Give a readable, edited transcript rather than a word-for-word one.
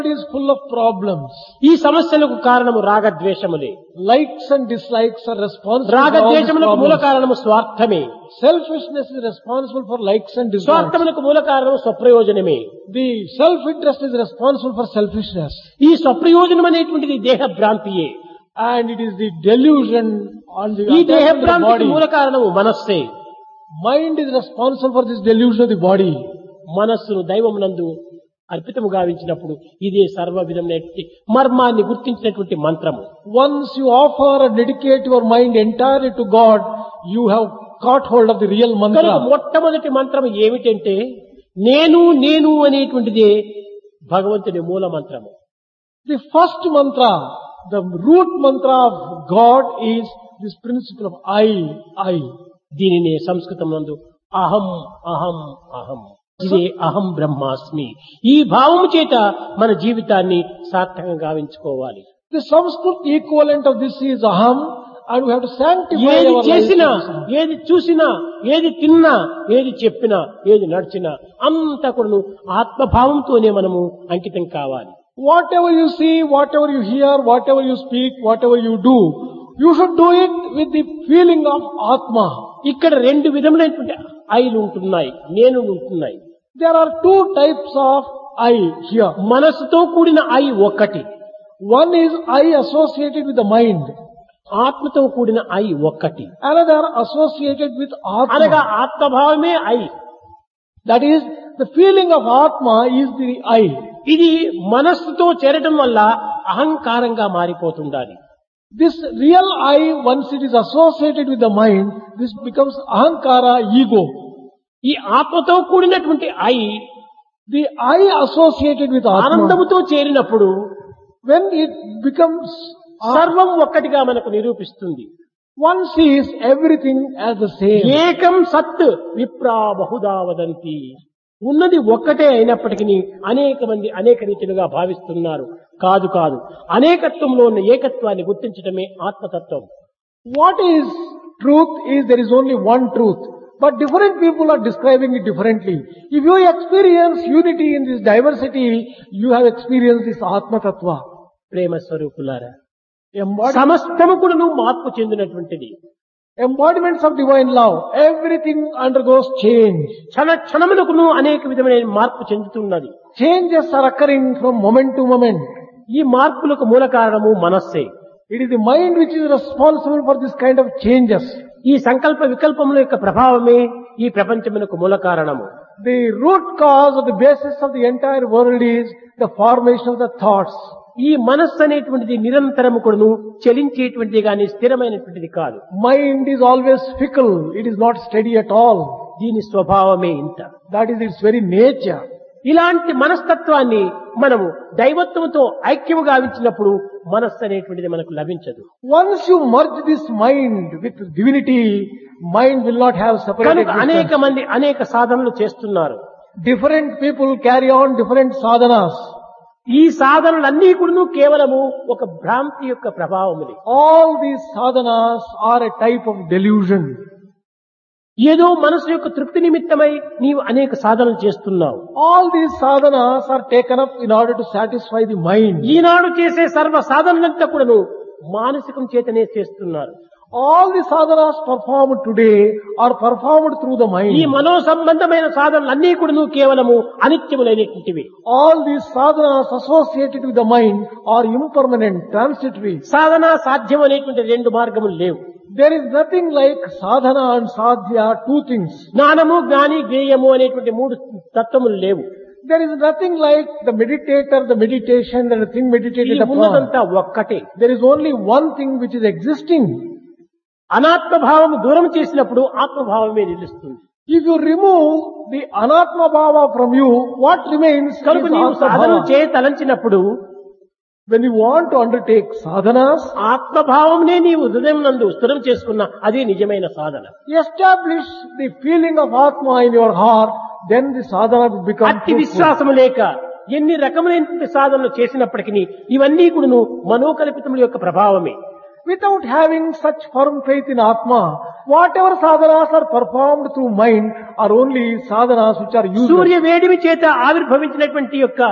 is full of problems. ఈ సమస్యలకు కారణము రాగద్వేషములే. Likes and dislikes are responsible for all these రాగద్వేషములకు మూల problems. కారణము స్వార్థమే. Selfishness is responsible for likes and dislikes. స్వార్థములకు మూల కారణము స్వప్రయోజనమే. The self-interest is responsible for selfishness. ఈ స్వప్రయోజనం అనేటువంటిది దేహ భ్రాంతియే. And it is the delusion on the ఈ దేహ attachment of the భ్రాంతికి body. మూల కారణము మనస్సే. Mind is responsible for this delusion of the body. మనస్సును దైవమునందు అర్పితము గావించినప్పుడు ఇదే సర్వ విధమైనటువంటి మర్మాన్ని గుర్తించినటువంటి మంత్రము. Once you offer and dedicate your mind entirely to God, you have caught hold of the real కనుక mantra. మొట్టమొదటి మంత్రం ఏమిటంటే నేను నేను అనేటువంటిదే భగవంతుని మూల మంత్రము. The first mantra, the root mantra of God is this principle of I. దీనినే సంస్కృతం నందు అహం అహం అహం, ఇదే అహం బ్రహ్మాస్మి. ఈ భావము చేత మన జీవితాన్ని సార్థకంగా గావించుకోవాలి. The Sanskrit equivalent of this is aham, and we have to sanctify ఏది our చేసినా, lives. ఏది చూసినా, ఏది తిన్నా, ఏది చెప్పినా, ఏది నడిచినా అంతా కూడా ఆత్మభావంతోనే మనము అంకితం కావాలి. Whatever you see, whatever you hear, whatever you speak, whatever you do, you should do it with the feeling of Atma. ఇక్కడ రెండు విధములైనటువంటి ఐలు ఉంటున్నాయి, నేను ఉంటున్నాయి. There are two types of I here. మనసుతో కూడిన ఐ ఒక్కటి, One is I associated with the mind. ఆత్మతో కూడిన ఐ ఒక్కటి. Another associated with అనగా Atma. ఆత్మభావమే I. That is, the feeling of Atma is the I. ఇది మనస్సుతో చేరడం వల్ల అహంకారంగా మారిపోతుండాలి. This real I, once it is associated with the mind, this becomes ahankara, ego. ఈ ఆత్మతో కూడినటువంటి I The I associated with Atma, ఆనందముతో చేరినప్పుడు when it becomes, సర్వం ఒక్కటిగా మనకు నిరూపిస్తుంది. one sees everything as the same. ఏకం సత్ విప్రా బహుదా వదంతి. ఉన్నది ఒక్కటే అయినప్పటికీ అనేక మంది అనేక రీతిలుగా భావిస్తున్నారు. కాదు కాదు, అనేకత్వంలో ఉన్న ఏకత్వాన్ని గుర్తించడమే ఆత్మతత్వం. What is truth is there is only one truth, but different people are describing it differently. If you experience unity in this diversity, you have experienced this Atma Tattva. ప్రేమ స్వరూపులారా, Embod- సమస్తము కూడా మార్పు చెందినటువంటిది. Embodiments of divine love, everything undergoes change. క్షణ క్షణములకు అనేక విధమైన మార్పు చెందుతున్నది. Changes are occurring from moment to moment. ఈ మార్పులకు మూల కారణము మనస్సే. It is the mind which is responsible for this kind of changes. ఈ సంకల్ప వికల్పముల యొక్క ప్రభావమే ఈ ప్రపంచమునకు మూల కారణము. The root cause or the basis of the entire world is the formation of the thoughts. ఈ మనస్సు అనేటువంటిది నిరంతరము కూడాను చలించేటువంటిది గాని స్థిరమైనటువంటిది కాదు. Mind is always fickle. It is not steady at all. దీని స్వభావమే ఇంత. That is its very nature. ఇలాంటి మనస్తత్వాన్ని మనము దైవత్వంతో ఐక్యము గావించినప్పుడు మనస్సు అనేటువంటిది మనకు లభించదు. Once you merge this mind with divinity, mind will not have separate కనుక అనేక existence. మంది అనేక సాధనలు చేస్తున్నారు. Different people carry on different sadhanas. ఈ సాధనలన్నీ కూడా కేవలము ఒక భ్రాంతి యొక్క ప్రభావములే. All these sadhanas are a type of delusion. ఏదో మనసు యొక్క తృప్తి నిమిత్తమై నీవు అనేక సాధనలు చేస్తున్నావు. All these sadhanas are taken up in order to satisfy the mind. ఈనాడు చేసే సర్వ సాధనలంతా కూడాను మానసికం చేతనే చేస్తున్నారు. All the sadhanas performed today are performed through the ఈ mind. మనో సంబంధమైన సాధనలన్నీ కూడాను కేవలము అనిత్యములైనటువంటివి. All these sadhanas associated with the mind are impermanent, transitory. సాధన సాధ్యం అనేటువంటి రెండు మార్గములు లేవు. There is nothing like sadhana and sadhya, two things. జ్ఞానము జ్ఞాని జ్ఞేయము అనేటువంటి మూడు తత్వములు లేవు. There is nothing like the meditator, the meditation, and the thing ఇది meditated upon. ఉన్నదంతా ఒక్కటే. There is only one thing which is existing. అనాత్మభావము దూరం చేసినప్పుడు ఆత్మభావమే నిలుస్తుంది. If you remove the anatma bhava from you, what remains is కనుక నీవు atma Sadhana bhava. చేయతలంచినప్పుడు When you want to undertake sadhanas, ఆత్మభావంనే నీవు హృదయం నందు స్థిరం చేసుకున్న అదే నిజమైన సాధన. establish the feeling of atma in your heart, then the sadhana will become అతి fruitful. విశ్వాసము లేక ఎన్ని రకములైన సాధనలు చేసినప్పటికీ ఇవన్నీ కూడాను మనోకల్పితముల యొక్క ప్రభావమే. Without having such firm faith in Atma, whatever sadhanas are performed through mind are only sadhanas which are useless. సూర్య వేడిమి చేత ఆవిర్భవించినటువంటి యొక్క